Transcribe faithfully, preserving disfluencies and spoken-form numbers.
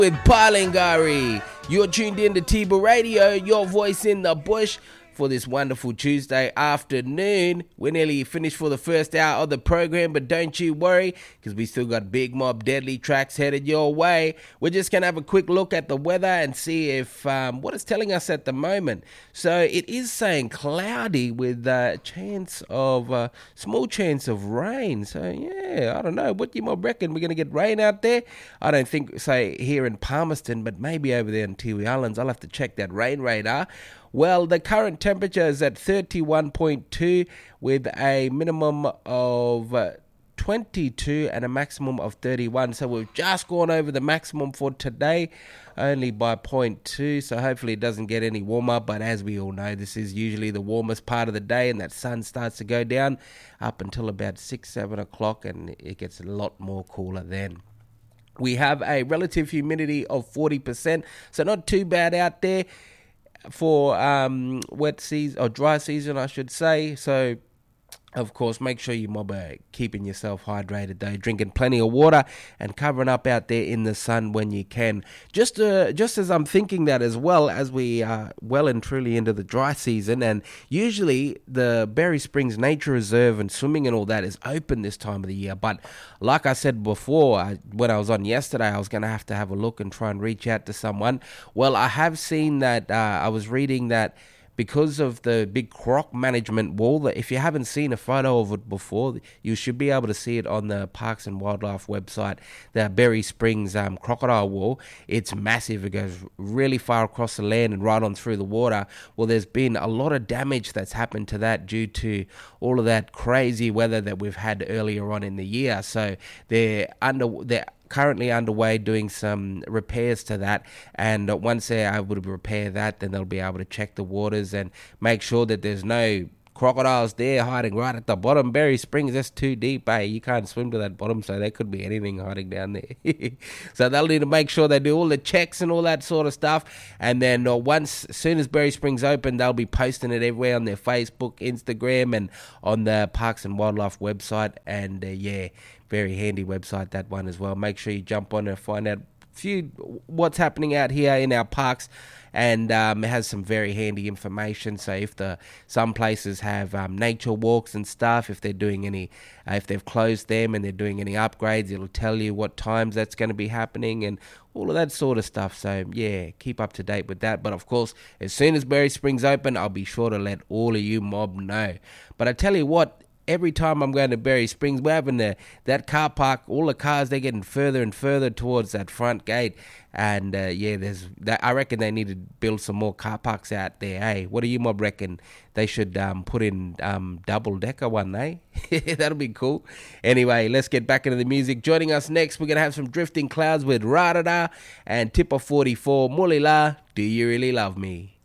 with Palingari. You're tuned in to Tiba Radio, your voice in the bush, for this wonderful Tuesday afternoon. We're nearly finished for the first hour of the program, but don't you worry, because we still got Big Mob Deadly tracks headed your way. We're just going to have a quick look at the weather and see if um, what it's telling us at the moment. So it is saying cloudy with a uh, chance of, uh, small chance of rain. So yeah, I don't know. What do you mob reckon? We're going to get rain out there? I don't think, say, here in Palmerston, but maybe over there in Tiwi Islands. I'll have to check that rain radar. Well, the current temperature is at thirty-one point two with a minimum of uh, twenty-two and a maximum of thirty-one. So we've just gone over the maximum for today, only by zero point two. So hopefully it doesn't get any warmer. But as we all know, this is usually the warmest part of the day, and that sun starts to go down up until about six, seven o'clock, and it gets a lot more cooler then. We have a relative humidity of forty percent, so not too bad out there for um, wet season, or dry season, I should say. So, of course, make sure you mob are keeping yourself hydrated, though, drinking plenty of water and covering up out there in the sun when you can. Just uh, just as I'm thinking that as well, as we are well and truly into the dry season, and usually the Berry Springs Nature Reserve and swimming and all that is open this time of the year. But like I said before, I, when I was on yesterday, I was going to have to have a look and try and reach out to someone. Well, I have seen that, uh, I was reading that because of the big croc management wall, that if you haven't seen a photo of it before, you should be able to see it on the Parks and Wildlife website, the Berry Springs um, crocodile wall. It's massive. It goes really far across the land and right on through the water. Well, there's been a lot of damage that's happened to that due to all of that crazy weather that we've had earlier on in the year. So they're under... they're currently underway doing some repairs to that, and once they're able to repair that, then they'll be able to check the waters and make sure that there's no crocodiles there hiding right at the bottom. Berry Springs, that's too deep, eh? You can't swim to that bottom, so there could be anything hiding down there. So they'll need to make sure they do all the checks and all that sort of stuff, and then uh, once, as soon as Berry Springs open, they'll be posting it everywhere on their Facebook, Instagram, and on the Parks and Wildlife website. And uh, yeah, very handy website, that one as well. Make sure you jump on and find out a few what's happening out here in our parks, and um, it has some very handy information. So if the some places have um, nature walks and stuff, if they're doing any, uh, if they've closed them and they're doing any upgrades, it'll tell you what times that's going to be happening and all of that sort of stuff. So yeah, keep up to date with that. But of course, as soon as Berry Springs open, I'll be sure to let all of you mob know. But I tell you what, every time I'm going to Berry Springs, we're having the, that car park, all the cars, they're getting further and further towards that front gate. And uh, yeah, there's that, I reckon they need to build some more car parks out there. Hey, what do you mob reckon? They should um, put in um, double-decker one, eh? That'll be cool. Anyway, let's get back into the music. Joining us next, we're going to have some Drifting Clouds with Radada and Tipper forty-four, Mulila, Do You Really Love Me?